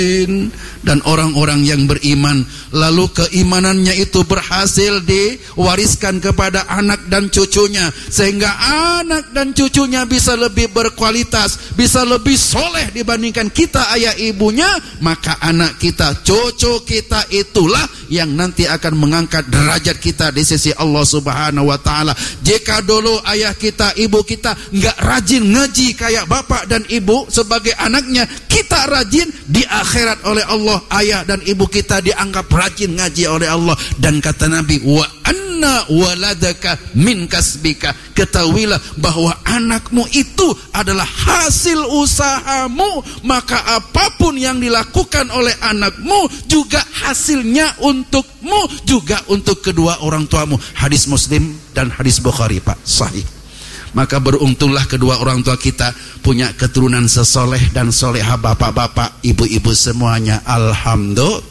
dan orang-orang yang beriman, lalu keimanannya itu berhasil diwariskan kepada anak dan cucunya, sehingga anak dan cucunya bisa lebih berkualitas, bisa lebih soleh dibandingkan kita ayah ibunya, maka anak kita, cucu kita itulah yang nanti akan mengangkat derajat kita di sisi Allah Subhanahu wa ta'ala. Jika dulu ayah kita, ibu kita nggak rajin ngaji kayak bapak dan ibu sebagai anaknya, kita rajin, di akhirat oleh Allah ayah dan ibu kita dianggap rajin ngaji oleh Allah. Dan kata Nabi, wa anna waladaka min kasbika, ketahuilah bahwa anakmu itu adalah hasil usahamu, maka apapun yang dilakukan oleh anakmu juga hasilnya untukmu, juga untuk kedua orang tuamu. Hadis Muslim dan hadis Bukhari, Pak, sahih. Maka beruntunglah kedua orang tua kita punya keturunan sesoleh dan soleha, bapak-bapak, ibu-ibu semuanya. Alhamdulillah.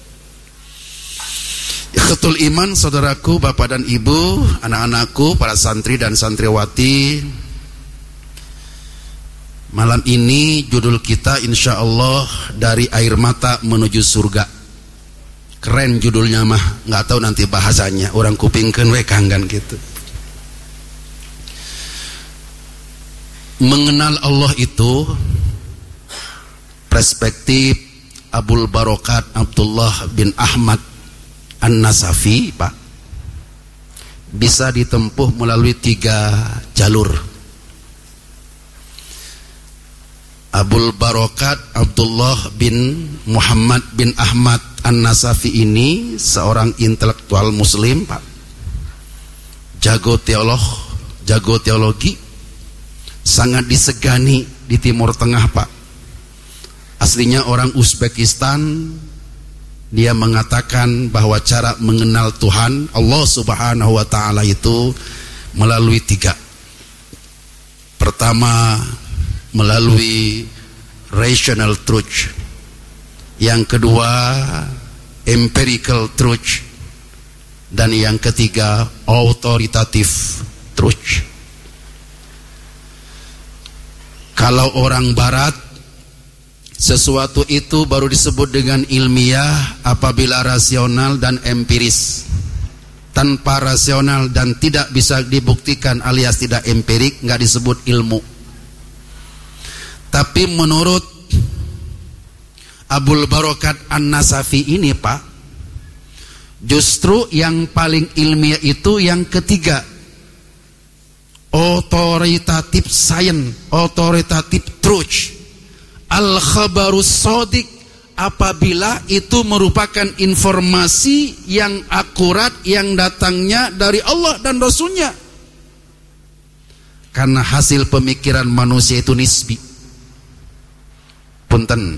Ikhwatul iman, saudaraku, bapak dan ibu, anak-anakku, para santri dan santriwati, malam ini judul kita insya Allah dari air mata menuju surga. Keren judulnya mah, nggak tahu nanti bahasanya, orang kupingkeun we kanggan gitu. Mengenal Allah itu perspektif Abul Barokat Abdullah bin Ahmad An-Nasafi, Pak, bisa ditempuh melalui 3 jalur. Abul Barokat Abdullah bin Muhammad bin Ahmad An-Nasafi ini seorang intelektual muslim, Pak, jago teologi, sangat disegani di Timur Tengah, Pak. Aslinya orang Uzbekistan. Dia mengatakan bahwa cara mengenal Tuhan Allah Subhanahu wa ta'ala itu melalui 3. Pertama, melalui rational truth. Yang kedua, empirical truth. Dan yang ketiga, authoritative truth. Kalau orang barat, sesuatu itu baru disebut dengan ilmiah apabila rasional dan empiris. Tanpa rasional dan tidak bisa dibuktikan alias tidak empirik, nggak disebut ilmu. Tapi menurut Abul Barokat An-Nasafi ini, Pak, justru yang paling ilmiah itu yang ketiga, authoritative science, authoritative truth, al-khabarus shadiq, apabila itu merupakan informasi yang akurat yang datangnya dari Allah dan Rasulnya. Karena hasil pemikiran manusia itu nisbi. Punten,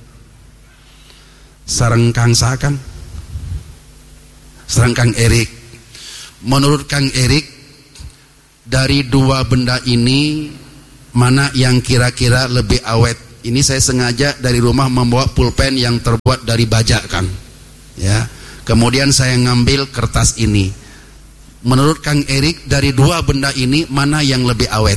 sareng Kang Sakang, sareng Kang Erik, menurut Kang Erik, dari 2 benda ini mana yang kira-kira lebih awet? Ini saya sengaja dari rumah membawa pulpen yang terbuat dari baja, Kang, ya. Kemudian saya ngambil kertas ini. Menurut Kang Erik, dari 2 benda ini mana yang lebih awet?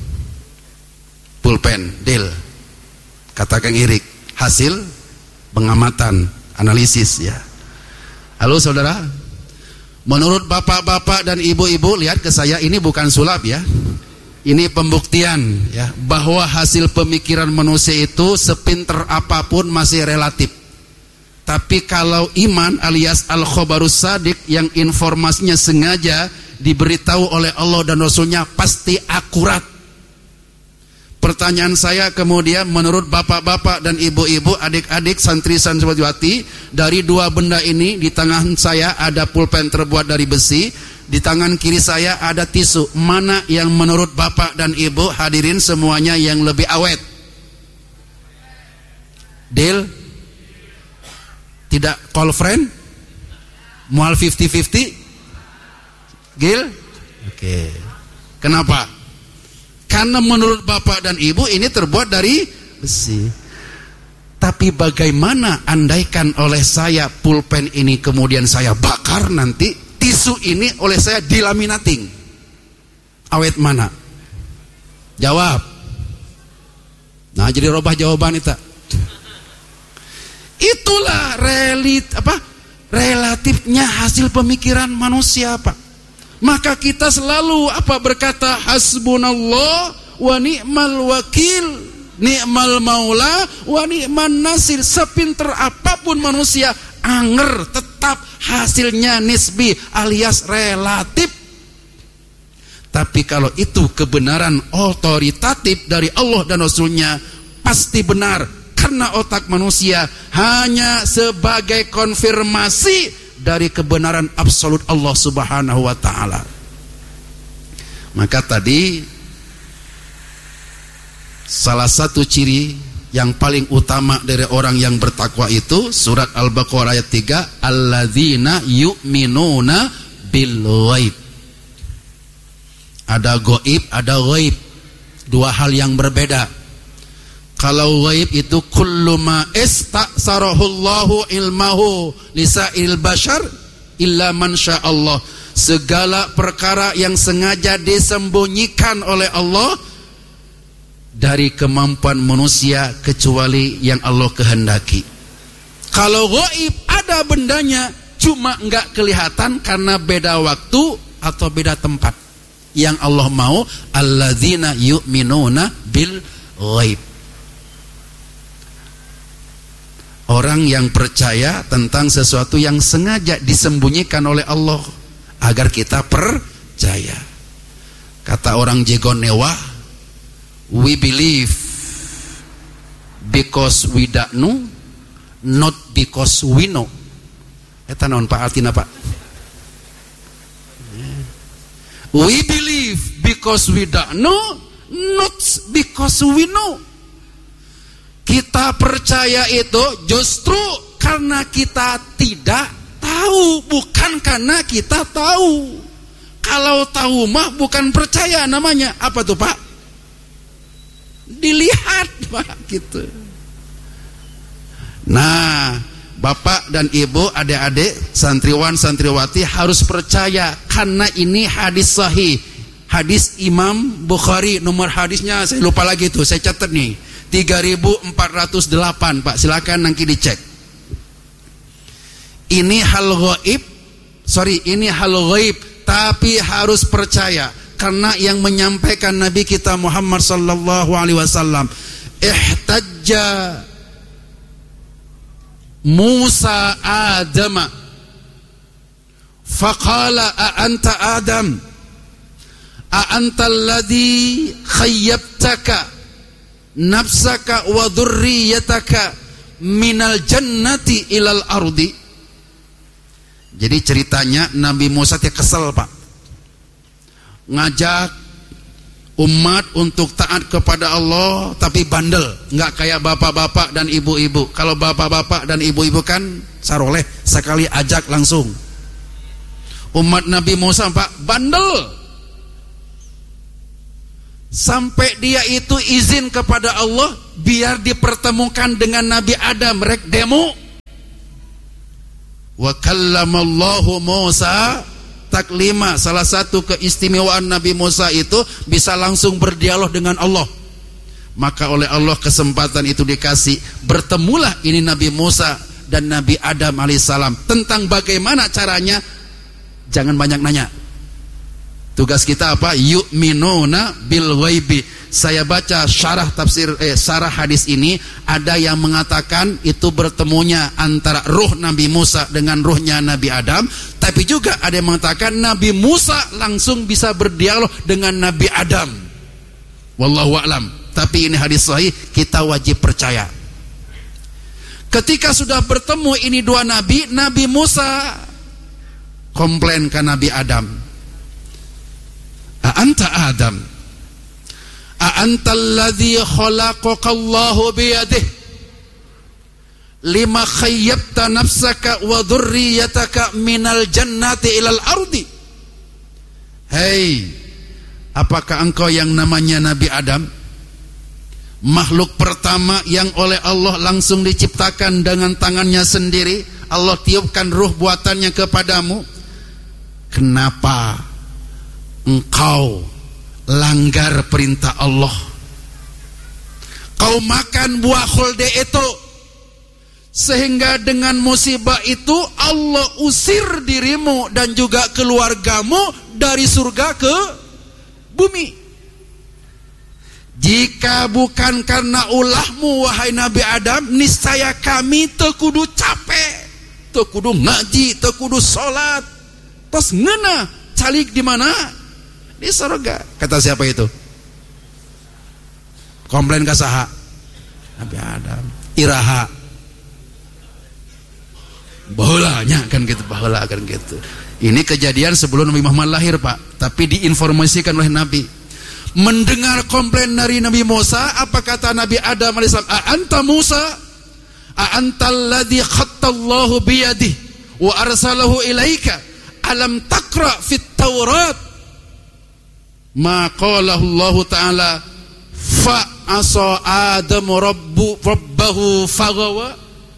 Pulpen, deal. Kata Kang Erik, hasil pengamatan, analisis, ya. Halo saudara, menurut bapak-bapak dan ibu-ibu, lihat ke saya, ini bukan sulap, ya. Ini pembuktian, ya, bahwa hasil pemikiran manusia itu sepinter apapun masih relatif. Tapi kalau iman alias al-khobarus shadiq, yang informasinya sengaja diberitahu oleh Allah dan Rasulnya, pasti akurat. Pertanyaan saya kemudian, menurut bapak-bapak dan ibu-ibu, adik-adik, santri santriwati, dari 2 benda ini, di tangan saya ada pulpen terbuat dari besi, di tangan kiri saya ada tisu. Mana yang menurut bapak dan ibu hadirin semuanya yang lebih awet? Deal? Tidak call friend? Mual 50-50? Deal? Oke. Kenapa? Karena menurut bapak dan ibu ini terbuat dari besi. Tapi bagaimana andaikan oleh saya pulpen ini kemudian saya bakar nanti, tisu ini oleh saya dilaminating, awet mana? Jawab. Nah, jadi robah jawaban itu. Itulah relatifnya hasil pemikiran manusia, Pak. Maka kita selalu berkata hasbunallah wa ni'mal wakil, ni'mal maula wa ni'man nasir. Sepinter apapun manusia, anger tetap hasilnya nisbi alias relatif. Tapi kalau itu kebenaran otoritatif dari Allah dan Rasulnya, pasti benar, karena otak manusia hanya sebagai konfirmasi dari kebenaran absolut Allah Subhanahu wa ta'ala. Maka tadi salah satu ciri yang paling utama dari orang yang bertakwa itu surat Al-Baqarah ayat 3, alladzina yu'minuna bil ghaib. Ada gaib, ada ghaib, dua hal yang berbeda. Kalau ghaib itu kullu ma istasarahullahu ilmahu lisa'il bashar illa man sya'allah. Segala perkara yang sengaja disembunyikan oleh Allah dari kemampuan manusia kecuali yang Allah kehendaki. Kalau ghaib ada bendanya, cuma enggak kelihatan karena beda waktu atau beda tempat. Yang Allah mau alladzina yu'minuna bil ghaib. Orang yang percaya tentang sesuatu yang sengaja disembunyikan oleh Allah agar kita percaya. Kata orang Jegonewa, we believe because we don't know, not because we know. Eta naon Pak artina Pak? We believe because we don't know, not because we know. Kita percaya itu justru karena kita tidak tahu, bukan karena kita tahu. Kalau tahu mah bukan percaya namanya. Apa tuh Pak? Dilihat Pak, gitu. Nah, Bapak dan Ibu, adik-adik, santriwan, santriwati harus percaya karena ini hadis sahih. Hadis Imam Bukhari, nomor hadisnya saya lupa lagi tuh, saya catat nih. 3408 Pak, silakan nanti dicek. Ini hal ghaib, tapi harus percaya karena yang menyampaikan Nabi kita Muhammad sallallahu alaihi wasallam. Ihtajja Musa Adam faqala a anta Adam a anta alladhi khayyabtaka nafsaka wa dhurriyyataka minal jannati ilal ardi. Jadi ceritanya Nabi Musa kesel Pak, ngajak umat untuk taat kepada Allah tapi bandel, nggak kayak bapak-bapak dan ibu-ibu. Kalau bapak-bapak dan ibu-ibu kan saroleh, sekali ajak langsung. Umat Nabi Musa Pak bandel, sampai dia itu izin kepada Allah biar dipertemukan dengan Nabi Adam, rek demo. Wa kallamallahu Musa taklima. Salah satu keistimewaan Nabi Musa itu bisa langsung berdialog dengan Allah. Maka oleh Allah kesempatan itu dikasih, bertemulah ini Nabi Musa dan Nabi Adam alaihissalam. Tentang bagaimana caranya, jangan banyak nanya. Tugas kita apa? Yu'minuna bil ghaibi. Saya baca syarah syarah hadis ini, ada yang mengatakan itu bertemunya antara ruh Nabi Musa dengan ruhnya Nabi Adam, tapi juga ada yang mengatakan Nabi Musa langsung bisa berdialog dengan Nabi Adam. Wallahu a'lam. Tapi ini hadis sahih, kita wajib percaya. Ketika sudah bertemu ini dua nabi, Nabi Musa komplain ke Nabi Adam. A'anta Adam, a'anta alladhi khalaqakallahu biyadih lima khayyabta nafsaka wa dhurriyyataka minal jannati ilal ardi. Hei, apakah engkau yang namanya Nabi Adam, makhluk pertama yang oleh Allah langsung diciptakan dengan tangannya sendiri, Allah tiupkan ruh buatannya kepadamu? Kenapa engkau langgar perintah Allah? Kau makan buah khuldi itu, sehingga dengan musibah itu Allah usir dirimu dan juga keluargamu dari surga ke bumi. Jika bukan karena ulahmu wahai Nabi Adam, niscaya kami teu kudu capek, teu kudu ngaji, teu kudu salat, tos ngeunah calik di mana? Di surga. Kata siapa itu? Komplain ka saha? Nabi Adam. Iraha. Baheulanya kan gitu, baheula kan gitu. Ini kejadian sebelum Nabi Muhammad lahir, Pak, tapi diinformasikan oleh Nabi. Mendengar komplain dari Nabi Musa, apa kata Nabi Adam alaihissalam? A'anta Musa? A'anta alladhi khattallahu biyadih wa arsalahu ilaika? Alam taqra fit Taurat? Ma qalahu Allah Ta'ala fa'asa Adamu rabbahu faghawa.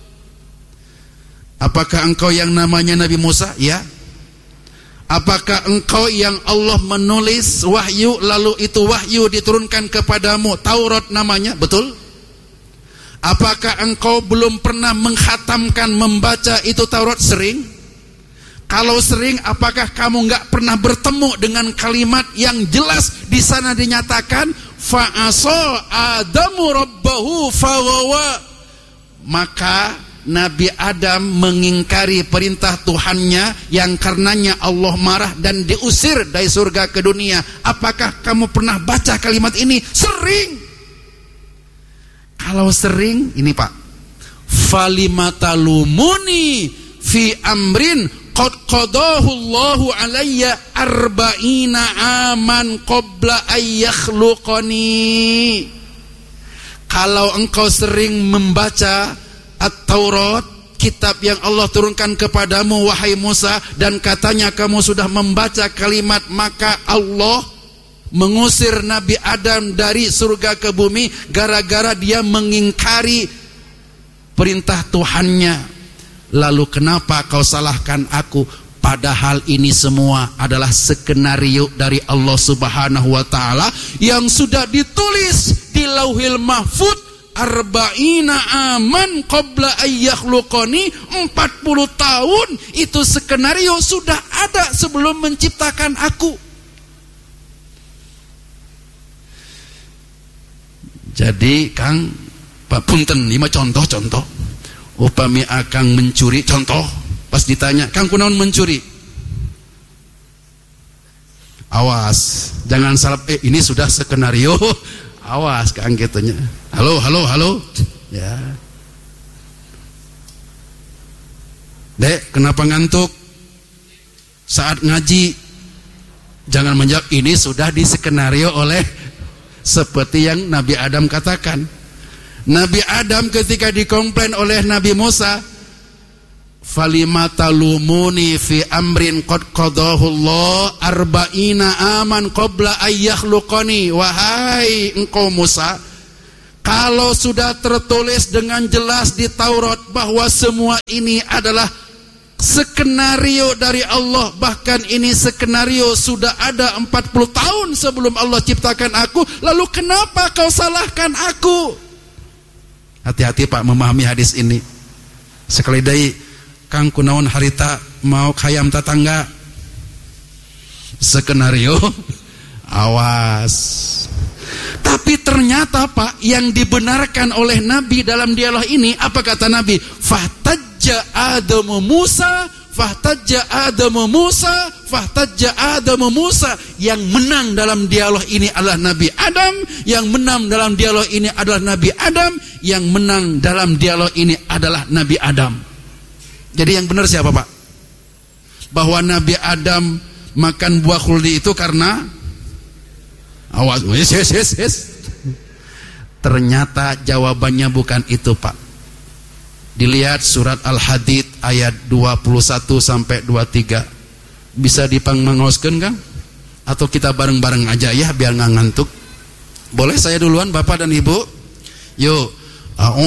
Apakah engkau yang namanya Nabi Musa? Ya. Apakah engkau yang Allah menulis wahyu, lalu itu wahyu diturunkan kepadamu, Taurat namanya? Betul. Apakah engkau belum pernah mengkhatamkan, membaca itu Taurat? Sering. Kalau sering, apakah kamu enggak pernah bertemu dengan kalimat yang jelas di sana dinyatakan fa'asa Adamu rabbahu faghawa? Maka Nabi Adam mengingkari perintah Tuhannya yang karenanya Allah marah dan diusir dari surga ke dunia. Apakah kamu pernah baca kalimat ini? Sering. Kalau sering, ini Pak, falimatalumuni fi amrin qad qadahu Allahu alayya arba'ina aman qabla ayyakhluqani. Kalau engkau sering membaca At-Taurat, kitab yang Allah turunkan kepadamu wahai Musa, dan katanya kamu sudah membaca kalimat, maka Allah mengusir Nabi Adam dari surga ke bumi gara-gara dia mengingkari perintah Tuhannya. Lalu kenapa kau salahkan aku? Padahal ini semua adalah skenario dari Allah Subhanahu wa Ta'ala yang sudah ditulis di Lauhil Mahfuz. Arba'ina aman qabla ayyakhluqani, 40 tahun itu skenario sudah ada sebelum menciptakan aku. Jadi Kang, Pak punten, lima contoh. Upami akang mencuri, contoh, pas ditanya, Kang kunaon mencuri? Awas, jangan salah, ini sudah skenario. Awas Kang gitunya. Halo. Ya. Dek, kenapa ngantuk? Saat ngaji. Jangan menjawab, ini sudah diskenario oleh seperti yang Nabi Adam katakan. Nabi Adam ketika dikomplain oleh Nabi Musa, falimatalumuni fi amrin qad qadahu Allah arba'ina aman qabla ayyakhluqani. Wahai engkau Musa, kalau sudah tertulis dengan jelas di Taurat bahwa semua ini adalah skenario dari Allah, bahkan ini skenario sudah ada 40 tahun sebelum Allah ciptakan aku, lalu kenapa kau salahkan aku? Hati-hati Pak memahami hadis ini. Sekali deui, Kang kunaon harita mau khayam tetangga? Skenario. Awas. Tapi ternyata Pak, yang dibenarkan oleh Nabi dalam dialog ini, apa kata Nabi? Fahtajja Adamu Musa, fahtajja Adamu Musa, fahtajja Adamu Musa. Yang menang dalam dialog ini adalah Nabi Adam, yang menang dalam dialog ini adalah Nabi Adam, yang menang dalam dialog ini adalah Nabi Adam. Jadi yang benar siapa Pak? Bahwa Nabi Adam makan buah khuldi itu karena awas, yes. Ternyata jawabannya bukan itu Pak. Dilihat surat Al-Hadid ayat 21 sampai 23. Bisa dipangmangoskeun Kang? Atau kita bareng-bareng aja ya biar nggak ngantuk. Boleh saya duluan Bapak dan Ibu? Yuk.